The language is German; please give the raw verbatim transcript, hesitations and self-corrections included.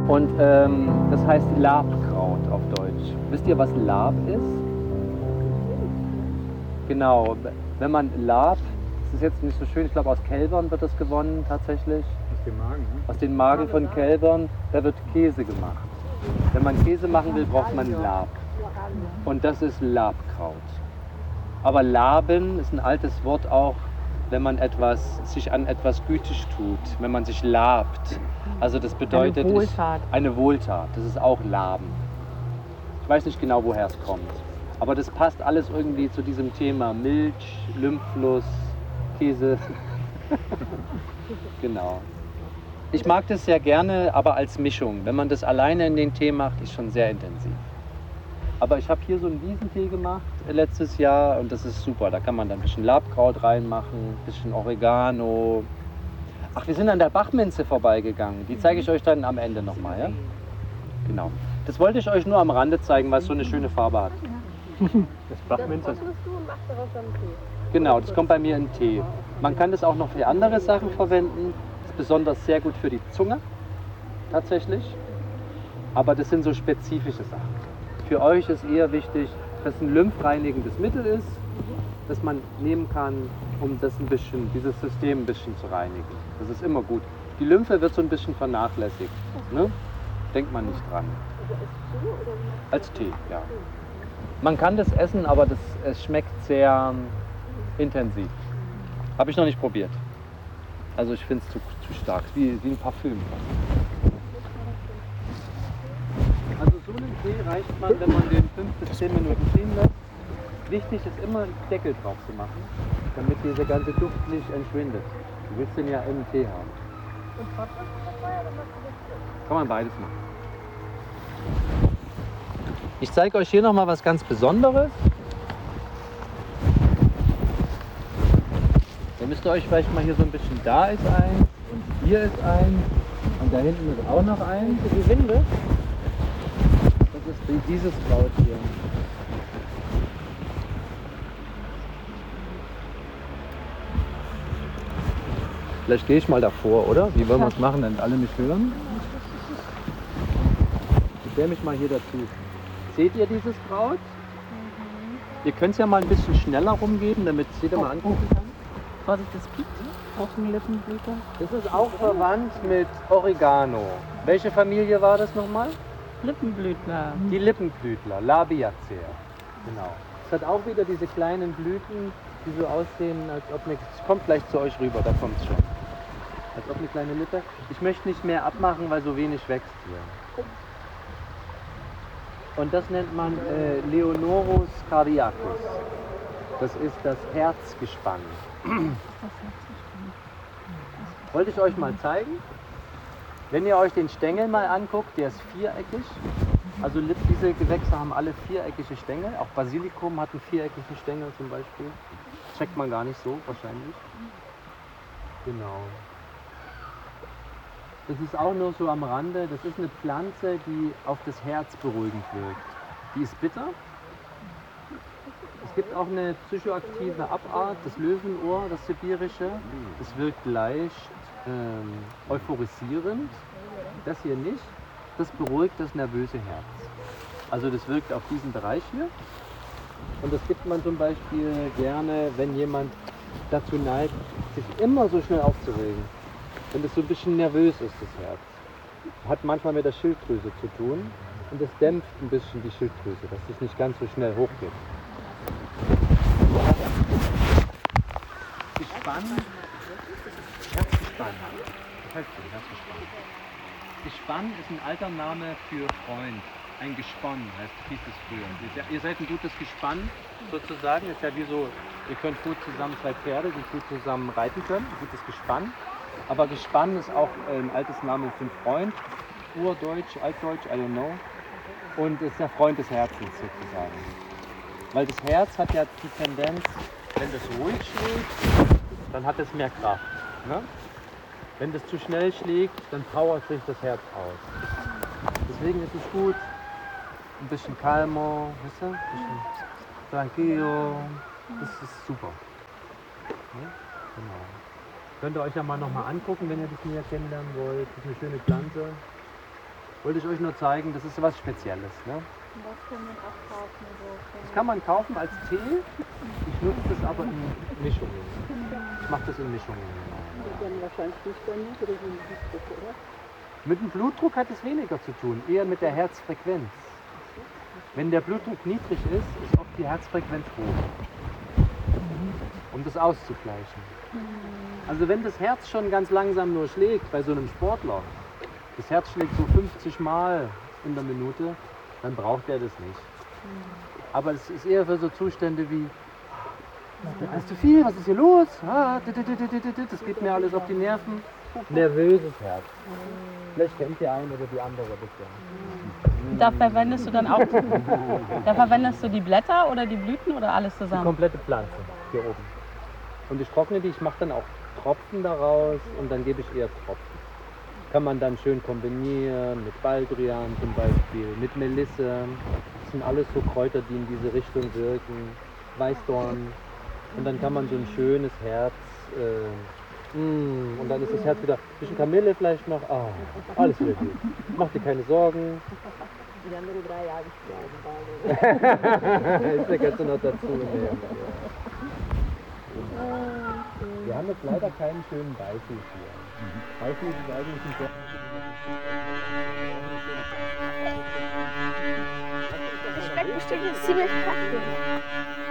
Und ähm, das heißt Labkraut auf Deutsch. Wisst ihr, was Lab ist? Genau, wenn man Lab, das ist jetzt nicht so schön, ich glaube aus Kälbern wird das gewonnen tatsächlich. Aus dem Magen, ne? Aus den Magen von Kälbern, da wird Käse gemacht. Wenn man Käse machen will, braucht man Lab. Und das ist Labkraut. Aber Laben ist ein altes Wort auch, wenn man etwas, sich an etwas gütig tut, wenn man sich labt. Also das bedeutet eine Wohltat. Ich, eine Wohltat. Das ist auch Laben. Ich weiß nicht genau, woher es kommt. Aber das passt alles irgendwie zu diesem Thema Milch, Lymphfluss, Käse. Genau. Ich mag das sehr gerne, aber als Mischung. Wenn man das alleine in den Tee macht, ist schon sehr intensiv. Aber ich habe hier so einen Wiesentee gemacht äh, letztes Jahr und das ist super. Da kann man dann ein bisschen Labkraut reinmachen, ein bisschen Oregano. Ach, wir sind an der Bachminze vorbeigegangen. Die zeige ich euch dann am Ende nochmal. Ja? Genau. Das wollte ich euch nur am Rande zeigen, weil es so eine schöne Farbe hat. Das Bachminze. Genau, das kommt bei mir in Tee. Man kann das auch noch für andere Sachen verwenden. Das ist besonders sehr gut für die Zunge, tatsächlich. Aber das sind so spezifische Sachen. Für euch ist eher wichtig, dass es ein lymphreinigendes Mittel ist, das man nehmen kann, um das ein bisschen, dieses System ein bisschen zu reinigen. Das ist immer gut. Die Lymphe wird so ein bisschen vernachlässigt. Ne? Denkt man nicht dran. Als Tee, ja. Man kann das essen, aber das, es schmeckt sehr ähm, intensiv. Habe ich noch nicht probiert. Also ich finde es zu, zu stark, wie, wie ein Parfüm. Also so einen Tee reicht man, wenn man den fünf bis zehn Minuten ziehen lässt. Wichtig ist immer einen Deckel drauf zu machen, damit dieser ganze Duft nicht entschwindet. Du willst den ja im Tee haben. Und trotzdem dabei oder machst du das? Kann man beides machen. Ich zeige euch hier noch mal was ganz Besonderes. Da müsst ihr euch vielleicht mal hier so ein bisschen, da ist eins und hier ist eins und da hinten ist auch noch eins. Die Winde? Das ist die- dieses Kraut hier. Vielleicht gehe ich mal davor, oder? Wie wollen wir es machen, wenn alle mich hören? Ich stelle mich mal hier dazu. Seht ihr dieses Kraut? Ihr könnt es ja mal ein bisschen schneller rumgeben, damit es jeder mal angucken kann. Vorsicht, das piekt. Auf den Lippenblüter. Das ist auch verwandt mit Oregano. Welche Familie war das nochmal? Lippenblütler. Die Lippenblütler, Labiacea. Genau. Es hat auch wieder diese kleinen Blüten, die so aussehen, als ob eine. Es kommt gleich zu euch rüber, da kommt es schon. Als ob eine kleine Lippe. Ich möchte nicht mehr abmachen, weil so wenig wächst hier. Und das nennt man äh, Leonorus cardiacus. Das ist das Herzgespann. Wollte ich euch mal zeigen. Wenn ihr euch den Stängel mal anguckt, der ist viereckig. Also Lip- diese Gewächse haben alle viereckige Stängel. Auch Basilikum hat einen viereckigen Stängel zum Beispiel. Checkt man gar nicht so wahrscheinlich. Genau. Das ist auch nur so am Rande. Das ist eine Pflanze, die auf das Herz beruhigend wirkt. Die ist bitter. Es gibt auch eine psychoaktive Abart, das Löwenohr, das sibirische. Das wirkt leicht ähm, euphorisierend. Das hier nicht. Das beruhigt das nervöse Herz. Also das wirkt auf diesen Bereich hier. Und das gibt man zum Beispiel gerne, wenn jemand dazu neigt, sich immer so schnell aufzuregen. Wenn das so ein bisschen nervös ist, das Herz. Hat manchmal mit der Schilddrüse zu tun. Und das dämpft ein bisschen die Schilddrüse, dass es nicht ganz so schnell hochgeht. Gespann. Herzgespann. Herzgespann. Gespann ist ein alter Name für Freund. Ein Gespann heißt, hieß es früher. Ihr seid ein gutes Gespann sozusagen. Ist ja wie so, ihr könnt gut zusammen, zwei Pferde, die gut zusammen reiten können. Ein gutes Gespann. Aber Gespann ist auch ein altes Name für einen Freund. Urdeutsch, Altdeutsch, I don't know. Und ist der Freund des Herzens sozusagen. Weil das Herz hat ja die Tendenz, wenn das ruhig schlägt, dann hat es mehr Kraft. Ne? Wenn das zu schnell schlägt, dann powert sich das Herz aus. Deswegen ist es gut, ein bisschen calmo, weißt du? Ein bisschen tranquillo. Das ist super. Ja? Genau. Könnt ihr euch ja mal noch mal angucken, wenn ihr das näher kennenlernen wollt. Das ist eine schöne Pflanze. wollte ich euch nur zeigen, das ist was Spezielles. Ne? Und das kann man auch kaufen. So. Das kann man kaufen als Tee. Ich nutze das aber in Mischungen. Ich mache das in Mischungen. Dann wahrscheinlich nicht bei mir oder so ein Blutdruck, oder? Mit dem Blutdruck hat es weniger zu tun, eher mit der Herzfrequenz. Wenn der Blutdruck niedrig ist, ist oft die Herzfrequenz hoch, um das auszugleichen. Also wenn das Herz schon ganz langsam nur schlägt bei so einem Sportler, das Herz schlägt so fünfzig Mal in der Minute, dann braucht er das nicht. Aber es ist eher für so Zustände wie, alles zu viel, was ist hier los? Ah, das geht mir alles auf die Nerven. Nervöses Herz. Vielleicht kennt der eine oder die andere das ja. Da verwendest du dann auch, da verwendest du die Blätter oder die Blüten oder alles Die zusammen? komplette Pflanze hier oben. Und ich trockne die, ich mache dann auch Tropfen daraus und dann gebe ich eher Tropfen. Kann man dann schön kombinieren mit Baldrian zum Beispiel, mit Melisse. Das sind alles so Kräuter, die in diese Richtung wirken. Weißdorn. Und dann kann man so ein schönes Herz, äh, mm, und dann ist das Herz wieder, ein bisschen Kamille vielleicht noch, ah, alles wieder gut. Mach dir keine Sorgen. Die andere drei Jahre Das kannst du noch dazu nehmen. Wir haben jetzt leider keinen schönen Beifuß hier. Beifuß ist eigentlich ein sehr... Das schmeckt bestimmt jetzt ziemlich kacke.